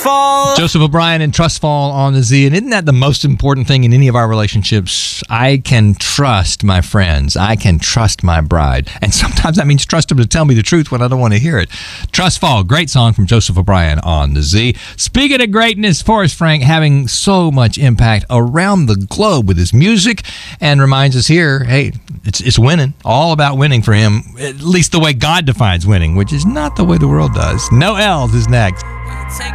fall. Joseph O'Brien and Trust Fall on the Z. And isn't that the most important thing in any of our relationships? I can trust my friends. I can trust my bride. And sometimes that means trust them to tell me the truth when I don't want to hear it. Trust Fall, great song from Joseph O'Brien on the Z. Speaking of greatness, Forrest Frank having so much impact around the globe with his music, and reminds us here, hey, it's winning. All about winning for him, at least the way God defines winning, which is not the way the world does. No L's is next.